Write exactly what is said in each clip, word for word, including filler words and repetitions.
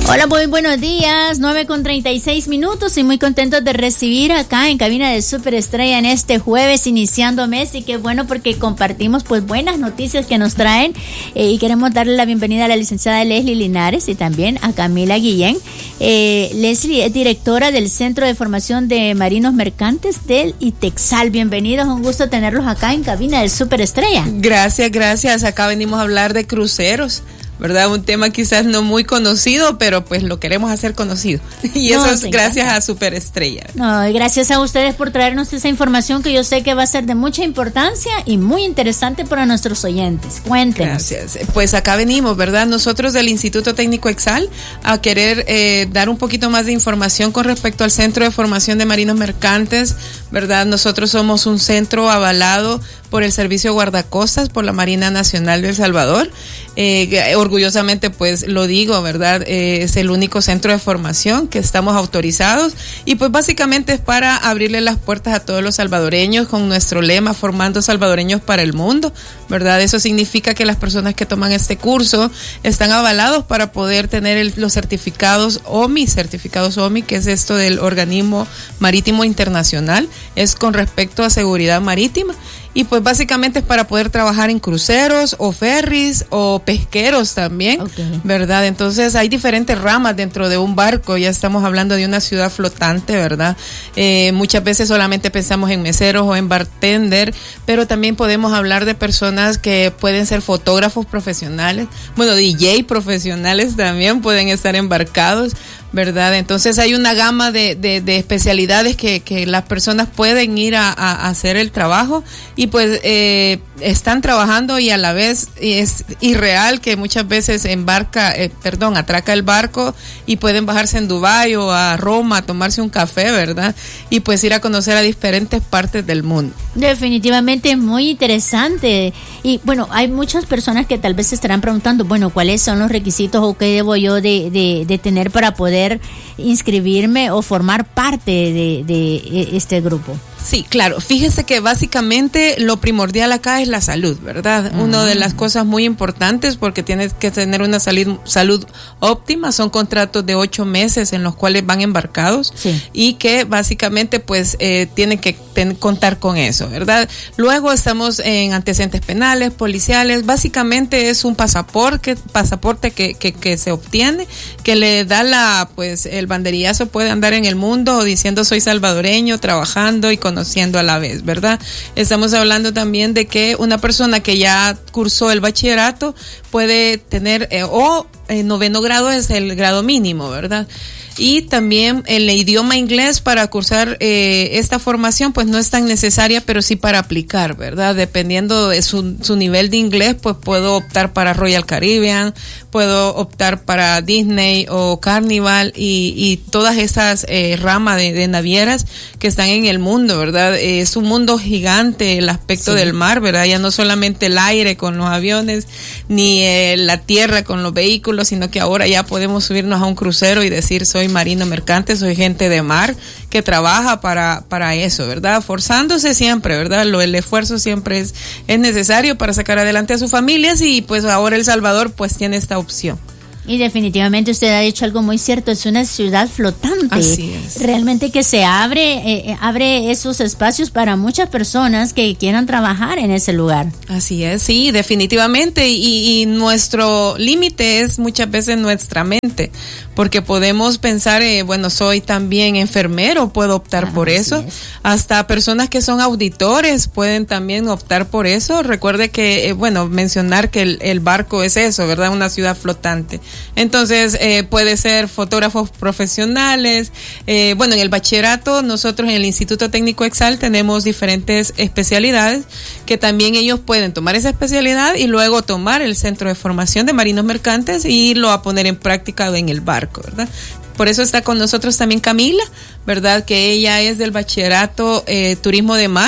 Hola, muy buenos días, nueve con treinta y seis minutos y muy contentos de recibir acá en cabina de Superestrella en este jueves iniciando mes, y qué bueno porque compartimos pues buenas noticias que nos traen, eh, y queremos darle la bienvenida a la licenciada Leslie Linares y también a Camila Guillén. Eh, Leslie es directora del Centro de Formación de Marinos Mercantes del ITEXAL. Bienvenidos, un gusto tenerlos acá en cabina de Superestrella. Gracias, gracias. Acá venimos a hablar de cruceros, ¿verdad? Un tema quizás no muy conocido, pero pues lo queremos hacer conocido. Y eso no, es gracias encanta. a Superestrella. No, y gracias a ustedes por traernos esa información que yo sé que va a ser de mucha importancia y muy interesante para nuestros oyentes. Cuéntenos. Gracias. Pues acá venimos, ¿verdad? Nosotros del Instituto Técnico EXAL a querer eh, dar un poquito más de información con respecto al Centro de Formación de Marinos Mercantes, ¿verdad? Nosotros somos un centro avalado por el Servicio Guardacostas, por la Marina Nacional de El Salvador. Eh, orgullosamente pues lo digo, ¿verdad? Eh, es el único centro de formación que estamos autorizados, y pues básicamente es para abrirle las puertas a todos los salvadoreños con nuestro lema formando salvadoreños para el mundo, ¿verdad? Eso significa que las personas que toman este curso están avalados para poder tener el, los certificados O M I, certificados O M I, que es esto del Organismo Marítimo Internacional, es con respecto a seguridad marítima. Y pues básicamente es para poder trabajar en cruceros o ferries o pesqueros también, okay. ¿verdad? Entonces hay diferentes ramas dentro de un barco. Ya estamos hablando de una ciudad flotante, ¿verdad? Eh, muchas veces solamente pensamos en meseros o en bartender, pero también podemos hablar de personas que pueden ser fotógrafos profesionales, bueno, D J profesionales también pueden estar embarcados, ¿verdad? Entonces hay una gama de, de, de especialidades que, que las personas pueden ir a, a hacer el trabajo, y pues eh, están trabajando, y a la vez es irreal que muchas veces embarca, eh, perdón, atraca el barco y pueden bajarse en Dubái o a Roma a tomarse un café, ¿verdad? Y pues ir a conocer a diferentes partes del mundo. Definitivamente es muy interesante. Y bueno, hay muchas personas que tal vez se estarán preguntando, bueno, ¿cuáles son los requisitos o qué debo yo de, de, de tener para poder inscribirme o formar parte de, de este grupo? Sí, claro. Fíjese que básicamente lo primordial acá es la salud, ¿verdad? Uh-huh. Una de las cosas muy importantes, porque tienes que tener una salud, salud óptima. Son contratos de ocho meses en los cuales van embarcados, sí. y que básicamente pues eh, tienen que ten, contar con eso, ¿verdad? Luego estamos en antecedentes penales, policiales. Básicamente es un pasaporte, pasaporte que, que, que se obtiene, que le da la pues el banderillazo, puede andar en el mundo diciendo soy salvadoreño, trabajando y conociendo a la vez, ¿verdad? Estamos hablando también de que una persona que ya cursó el bachillerato puede tener, eh, o eh, noveno grado es el grado mínimo, ¿verdad? Y también el idioma inglés para cursar eh, esta formación pues no es tan necesaria, pero sí para aplicar, ¿verdad? Dependiendo de su, su nivel de inglés, pues puedo optar para Royal Caribbean, puedo optar para Disney o Carnival y, y todas esas eh, ramas de, de navieras que están en el mundo, ¿verdad? Eh, es un mundo gigante el aspecto sí. del mar, ¿verdad? Ya no solamente el aire con los aviones, ni eh, la tierra con los vehículos, sino que ahora ya podemos subirnos a un crucero y decir soy marino mercante, soy gente de mar que trabaja para para eso, ¿verdad? Forzándose siempre, ¿verdad? Lo, el esfuerzo siempre es, es necesario para sacar adelante a sus familias, y pues ahora El Salvador pues tiene esta opción. Y definitivamente usted ha dicho algo muy cierto, es una ciudad flotante. Así es. Realmente que se abre, eh, abre esos espacios para muchas personas que quieran trabajar en ese lugar. Así es, sí, definitivamente. Y, y nuestro límite es muchas veces nuestra mente, porque podemos pensar, eh, bueno, soy también enfermero, puedo optar ah, por eso. Es. Hasta personas que son auditores pueden también optar por eso. Recuerde que, eh, bueno, mencionar que el, el barco es eso, ¿verdad? Una ciudad flotante. Entonces, eh, puede ser fotógrafos profesionales. Eh, bueno, en el bachillerato, nosotros en el Instituto Técnico EXAL tenemos diferentes especialidades que también ellos pueden tomar esa especialidad y luego tomar el Centro de Formación de Marinos Mercantes y irlo a poner en práctica en el barco, ¿verdad? Por eso está con nosotros también Camila, ¿verdad? Que ella es del bachillerato eh, Turismo de Mar,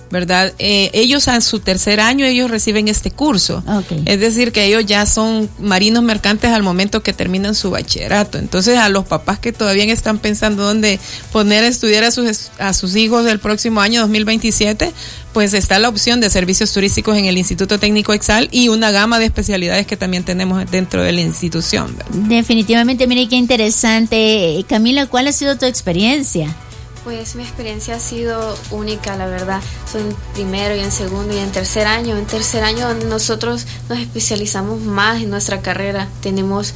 ¿verdad? Eh, ellos a su tercer año, ellos reciben este curso. Okay. Es decir, que ellos ya son marinos mercantes al momento que terminan su bachillerato. Entonces, a los papás que todavía están pensando dónde poner a estudiar a sus, a sus hijos el próximo año dos mil veintisiete, pues está la opción de servicios turísticos en el Instituto Técnico Exal y una gama de especialidades que también tenemos dentro de la institución, ¿verdad? Definitivamente, mire qué interesante. Camila, ¿cuál ha sido tu experiencia? Pues mi experiencia ha sido única, la verdad. Soy en primero y en segundo y en tercer año. En tercer año nosotros nos especializamos más en nuestra carrera. Tenemos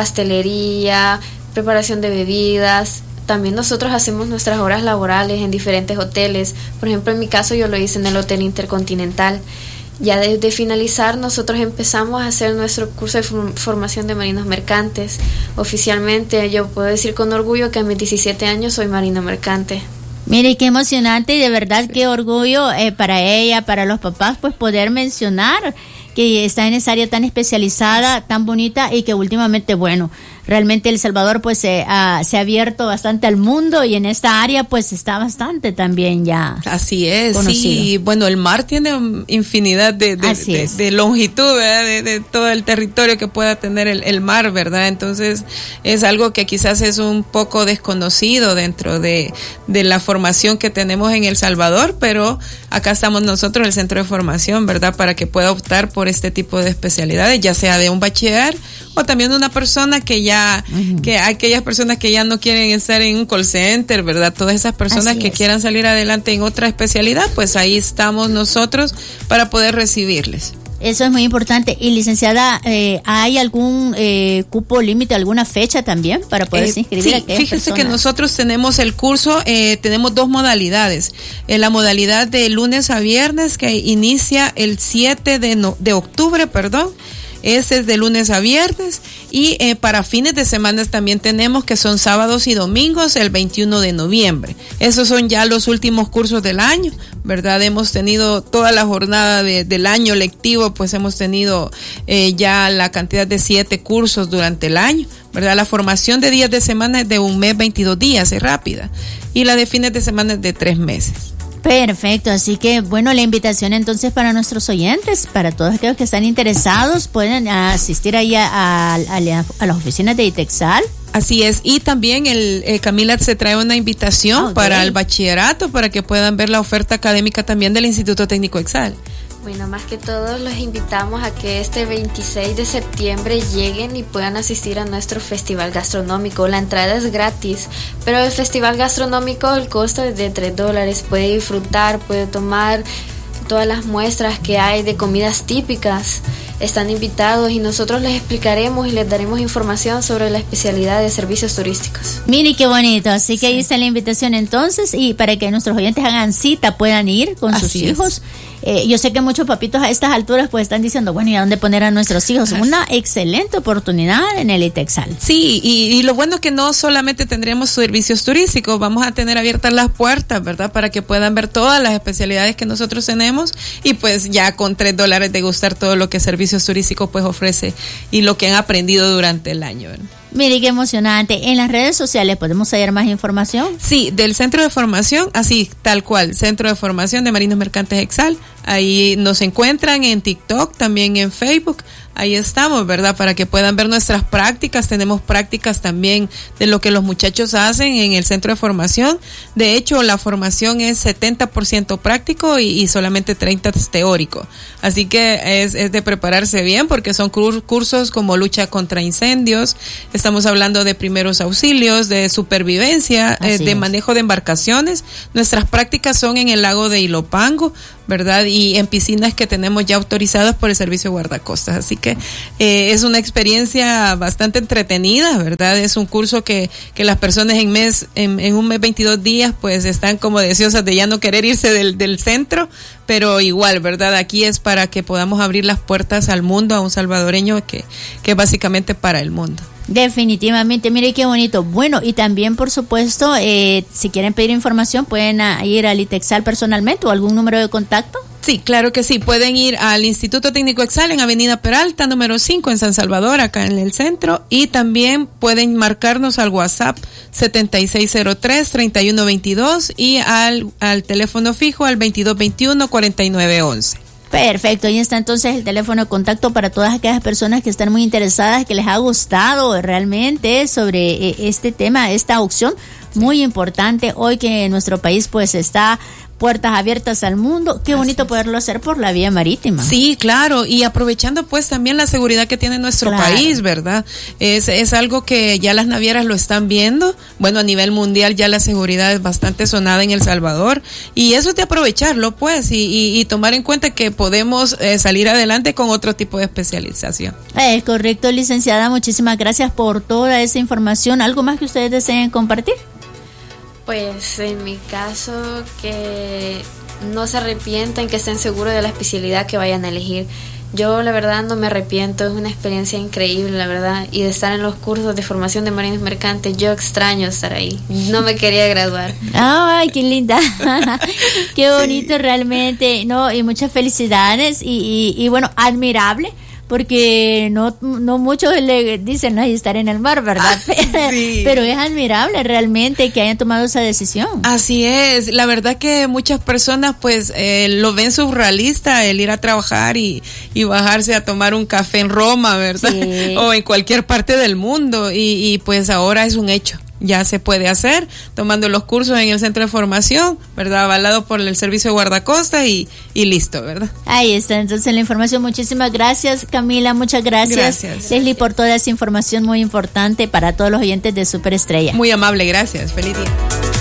pastelería, preparación de bebidas. También nosotros hacemos nuestras horas laborales en diferentes hoteles. Por ejemplo, en mi caso yo lo hice en el Hotel Intercontinental. Ya desde finalizar nosotros empezamos a hacer nuestro curso de formación de marinos mercantes. Oficialmente yo puedo decir con orgullo que a mis diecisiete años soy marino mercante. Mire, qué emocionante y de verdad sí. Qué orgullo eh, para ella, para los papás, pues poder mencionar que está en esa área tan especializada, tan bonita y que últimamente, bueno, realmente El Salvador pues se ha, se ha abierto bastante al mundo y en esta área pues está bastante también ya. Así es, conocido. Sí, bueno, el mar tiene infinidad de, de, de, de longitud, ¿verdad? De, de todo el territorio que pueda tener el, el mar, ¿verdad? Entonces es algo que quizás es un poco desconocido dentro de, de la formación que tenemos en El Salvador, pero acá estamos nosotros, el centro de formación, ¿verdad? Para que pueda optar por este tipo de especialidades, ya sea de un bachiller o también de una persona que ya, uh-huh. que aquellas personas que ya no quieren estar en un call center, ¿verdad? Todas esas personas Así que es. quieran salir adelante en otra especialidad, pues ahí estamos nosotros para poder recibirles. Eso es muy importante. Y licenciada, eh, ¿hay algún eh, cupo límite, alguna fecha también para poderse eh, inscribir? Sí, a fíjese personas? Que nosotros tenemos el curso, eh, tenemos dos modalidades. En la modalidad de lunes a viernes, que inicia el siete de, no, de octubre, perdón. Ese es de lunes a viernes y eh, para fines de semana también tenemos que son sábados y domingos el veintiuno de noviembre. Esos son ya los últimos cursos del año, ¿verdad? Hemos tenido toda la jornada de, del año lectivo, pues hemos tenido eh, ya la cantidad de siete cursos durante el año, ¿verdad? La formación de días de semana es de un mes, veintidós días, es rápida, y la de fines de semana es de tres meses. Perfecto, así que bueno, la invitación entonces para nuestros oyentes, para todos aquellos que están interesados, pueden asistir ahí a, a, a, a las oficinas de ITEXAL. Así es, y también el eh, Camila se trae una invitación okay. para el bachillerato, para que puedan ver la oferta académica también del Instituto Técnico Exal. Bueno, más que todo los invitamos a que este veintiséis de septiembre lleguen y puedan asistir a nuestro festival gastronómico. La entrada es gratis, pero el festival gastronómico el costo es de tres dólares. Puede disfrutar, puede tomar todas las muestras que hay de comidas típicas. Están invitados y nosotros les explicaremos y les daremos información sobre la especialidad de servicios turísticos. Mire qué bonito, así que sí. Ahí está la invitación entonces y para que nuestros oyentes hagan cita, puedan ir con así sus hijos. Es. Eh, yo sé que muchos papitos a estas alturas pues están diciendo, bueno, ¿y a dónde poner a nuestros hijos? Así. Una excelente oportunidad en el ITEXAL. Sí, y, y lo bueno es que no solamente tendremos servicios turísticos, vamos a tener abiertas las puertas, ¿verdad? Para que puedan ver todas las especialidades que nosotros tenemos y pues ya con tres dólares degustar todo lo que servicios turísticos pues ofrece y lo que han aprendido durante el año, ¿verdad? Mire, qué emocionante. ¿En las redes sociales podemos hallar más información? Sí, del Centro de Formación, así, tal cual, Centro de Formación de Marinos Mercantes Exal. Ahí nos encuentran en TikTok, también en Facebook. Ahí estamos, ¿verdad? Para que puedan ver nuestras prácticas. Tenemos prácticas también de lo que los muchachos hacen en el Centro de Formación. De hecho, la formación es setenta por ciento práctico y, y solamente treinta por ciento teórico. Así que es, es de prepararse bien porque son cursos como lucha contra incendios. Estamos hablando de primeros auxilios, de supervivencia, eh, de manejo de embarcaciones. Nuestras prácticas son en el lago de Ilopango, ¿verdad? Y en piscinas que tenemos ya autorizadas por el Servicio Guardacostas. Así que eh, es una experiencia bastante entretenida, ¿verdad? Es un curso que, que las personas en mes en, en un mes, veintidós días, pues están como deseosas de ya no querer irse del, del centro, pero igual, ¿verdad? Aquí es para que podamos abrir las puertas al mundo, a un salvadoreño que, que es básicamente para el mundo. Definitivamente, mire qué bonito. Bueno, y también, por supuesto, eh, si quieren pedir información, pueden a, ir al ITEXAL personalmente o algún número de contacto. Sí, claro que sí. Pueden ir al Instituto Técnico Exal en Avenida Peralta, número cinco, en San Salvador, acá en el centro. Y también pueden marcarnos al WhatsApp setenta y seis cero tres, treinta y uno veintidós y al, al teléfono fijo al veintidós veintiuno, cuarenta y nueve once. Perfecto, ahí está entonces el teléfono de contacto para todas aquellas personas que están muy interesadas, que les ha gustado realmente sobre este tema, esta opción muy importante hoy que nuestro país pues está puertas abiertas al mundo. Qué bonito poderlo hacer por la vía marítima. Sí, claro, y aprovechando pues también la seguridad que tiene nuestro claro. país, ¿verdad? Es, es algo que ya las navieras lo están viendo. Bueno, a nivel mundial ya la seguridad es bastante sonada en El Salvador, y eso es de aprovecharlo pues y, y, y tomar en cuenta que podemos eh, salir adelante con otro tipo de especialización. Es correcto, licenciada, muchísimas gracias por toda esa información. ¿Algo más que ustedes deseen compartir? Pues en mi caso, que no se arrepientan, que estén seguros de la especialidad que vayan a elegir. Yo la verdad no me arrepiento, es una experiencia increíble la verdad, y de estar en los cursos de formación de marinos mercantes, yo extraño estar ahí, no me quería graduar. Ay, qué linda, qué bonito sí. realmente, no, y muchas felicidades y, y, y bueno, admirable. Porque no no muchos le dicen ay, estar en el mar, ¿verdad? Sí. Pero es admirable realmente que hayan tomado esa decisión. Así es, la verdad que muchas personas pues eh, lo ven surrealista el ir a trabajar y, y bajarse a tomar un café en Roma, ¿verdad? Sí. O en cualquier parte del mundo y, y pues ahora es un hecho. Ya se puede hacer tomando los cursos en el centro de formación, ¿verdad? Avalado por el servicio de guardacosta y, y listo, ¿verdad? Ahí está, entonces la información. Muchísimas gracias, Camila, muchas gracias. Gracias. Leslie, por toda esa información muy importante para todos los oyentes de Superestrella. Muy amable, gracias. Feliz día.